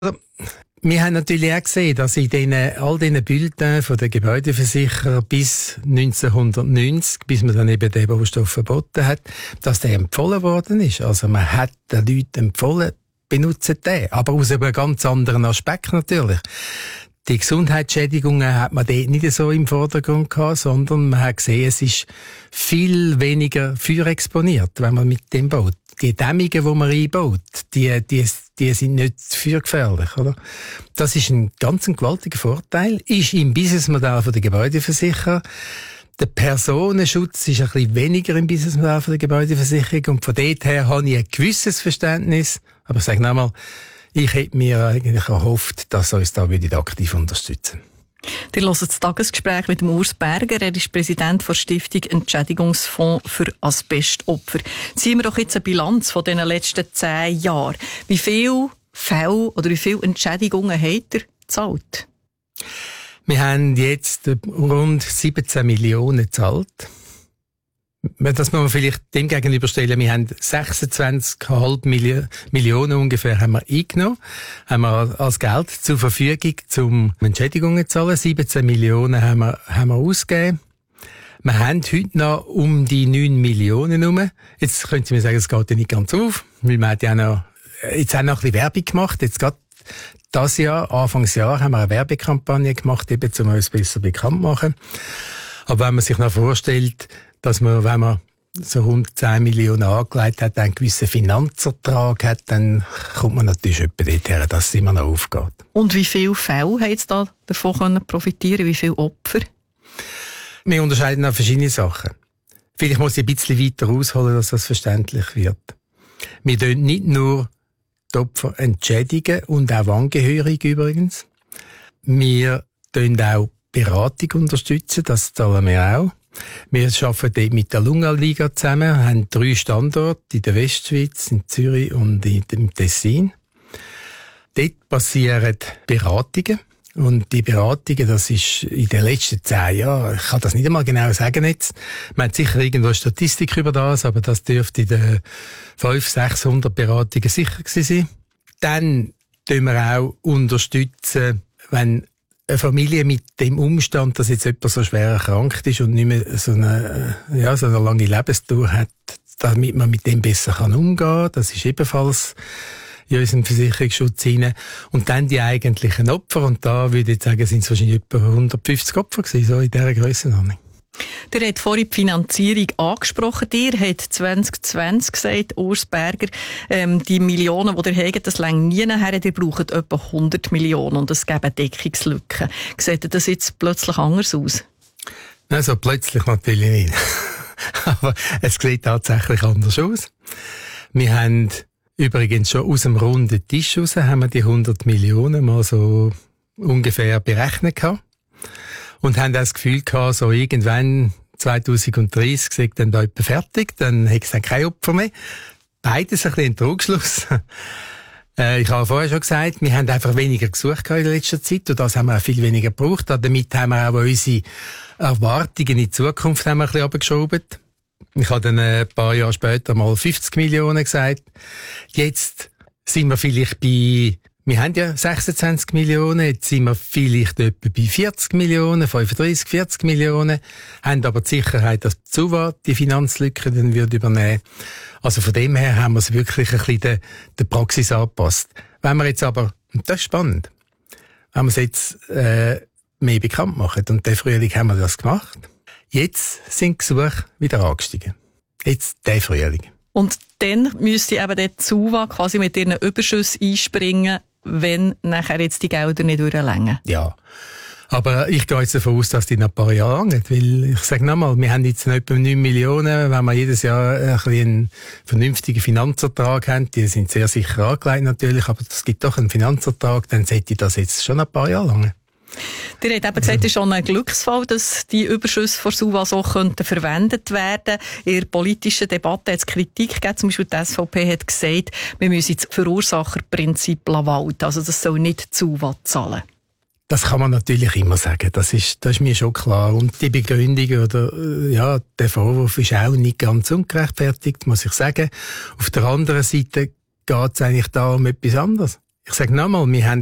Wir haben natürlich auch gesehen, dass in all diesen Bulletins von den Gebäudeversicherer bis 1990, bis man dann eben den Baustoff verboten hat, dass der empfohlen worden ist. Also man hat den Leuten empfohlen, benutzen den. Aber aus einem ganz anderen Aspekt natürlich. Die Gesundheitsschädigungen hat man dort nicht so im Vordergrund gehabt, sondern man hat gesehen, es ist viel weniger feuerexponiert, wenn man mit dem baut. Die Dämmungen, die man einbaut, die sind nicht feuergefährlich, oder? Das ist ein ganz gewaltiger Vorteil. Ist im Businessmodell der Gebäudeversicherer. Der Personenschutz ist ein bisschen weniger im Businessmodell der Gebäudeversicherung. Und von dort her habe ich ein gewisses Verständnis. Aber ich sage nochmal, ich hätte mir eigentlich erhofft, dass uns da aktiv unterstützen. Ihr hört das Tagesgespräch mit dem Urs Berger. Er ist Präsident der Stiftung Entschädigungsfonds für Asbestopfer. Ziehen wir doch jetzt eine Bilanz von den letzten 10 Jahren. Wie viele Fälle oder wie viele Entschädigungen habt ihr gezahlt? Wir haben jetzt rund 17 Millionen gezahlt. Das muss man vielleicht dem gegenüberstellen. Wir haben 26,5 Millionen ungefähr haben wir eingenommen, haben wir als Geld zur Verfügung, zum Entschädigungen zu zahlen. 17 Millionen haben wir ausgegeben. Wir haben heute noch um die 9 Millionen herum. Jetzt können Sie mir sagen, es geht ja nicht ganz auf, weil wir hat ja noch, jetzt haben wir noch ein bisschen Werbung gemacht. Jetzt gerade das Jahr, Anfangsjahr, haben wir eine Werbekampagne gemacht, eben, um uns besser bekannt zu machen. Aber wenn man sich noch vorstellt, dass man, wenn man so rund 10 Millionen angelegt hat, einen gewissen Finanzertrag hat, dann kommt man natürlich etwa dorthin, dass es immer noch aufgeht. Und wie viele Fälle haben Sie da davon profitieren? Wie viele Opfer? Wir unterscheiden auch verschiedene Sachen. Vielleicht muss ich ein bisschen weiter ausholen, dass das verständlich wird. Wir tun nicht nur die Opfer entschädigen und auch Angehörige übrigens. Wir tun auch Beratung unterstützen, das zahlen wir auch. Wir arbeiten dort mit der Lunga-Liga zusammen, haben 3 Standorte in der Westschweiz, in Zürich und im Tessin. Dort passieren Beratungen. Und die Beratungen, das ist in den letzten 10 Jahren, ich kann das nicht einmal genau sagen jetzt. Man hat sicher irgendwo eine Statistik über das, aber das dürfte in den 500-600 Beratungen sicher gewesen sein. Dann tun wir auch unterstützen, wenn eine Familie mit dem Umstand, dass jetzt jemand so schwer erkrankt ist und nicht mehr so eine lange Lebensdauer hat, damit man mit dem besser umgehen kann. Das ist ebenfalls in unserem Versicherungsschutz hinein. Und dann die eigentlichen Opfer. Und da würde ich sagen, sind es wahrscheinlich etwa 150 Opfer gewesen, so in dieser Grössenordnung. Ihr habt vorhin die Finanzierung angesprochen. Ihr habt 2020 gesagt, Urs Berger, die Millionen, die ihr habt, das reicht nie nachher. Ihr braucht etwa 100 Millionen und es gäbe Deckungslücken. Sieht das jetzt plötzlich anders aus? Also plötzlich natürlich nicht. Aber es sieht tatsächlich anders aus. Wir haben übrigens schon aus dem runden Tisch raus, haben wir die 100 Millionen mal so ungefähr berechnet gehabt. Und haben das Gefühl gehabt, so irgendwann 2030 sagt dann da jemand fertig, dann hat es dann kein Opfer mehr. Beides ein bisschen ein Trugschluss. Ich habe vorher schon gesagt, wir haben einfach weniger gesucht in letzter Zeit und das haben wir auch viel weniger gebraucht. Damit haben wir auch unsere Erwartungen in die Zukunft haben wir ein bisschen runtergeschoben. Ich habe dann ein paar Jahre später mal 50 Millionen gesagt. Jetzt sind wir vielleicht wir haben ja 26 Millionen, jetzt sind wir vielleicht etwa bei 40 Millionen, 35, 40 Millionen, haben aber die Sicherheit, dass die ZUWA die Finanzlücke dann wird übernehmen. Also von dem her haben wir es wirklich ein bisschen der Praxis angepasst. Wenn wir jetzt aber, und das ist spannend, wenn wir es jetzt mehr bekannt machen, und den Frühling haben wir das gemacht, jetzt sind die Gesuche wieder angestiegen. Jetzt der Frühling. Und dann müsste eben der ZUWA quasi mit ihren Überschüssen einspringen, wenn nachher jetzt die Gelder nicht durchreichen. Ja, aber ich gehe jetzt davon aus, dass die noch ein paar Jahre lang, weil ich sage nochmal, wir haben jetzt noch etwa 9 Millionen, wenn wir jedes Jahr ein bisschen einen vernünftigen Finanzertrag haben, die sind sehr sicher angelegt natürlich, aber es gibt doch einen Finanzertrag, dann sollte das jetzt schon ein paar Jahre lang. Ihr habt eben gesagt, es ist schon ein Glücksfall, dass die Überschüsse von SUVA so verwendet werden. In der politischen Debatte hat es Kritik gegeben. Zum Beispiel die SVP hat gesagt, wir müssen das Verursacherprinzip walten. Also das soll nicht SUVA zahlen. Das kann man natürlich immer sagen. Das ist mir schon klar. Und die Begründung oder der Vorwurf ist auch nicht ganz ungerechtfertigt, muss ich sagen. Auf der anderen Seite geht es eigentlich da um etwas anderes. Ich sage nochmal, wir haben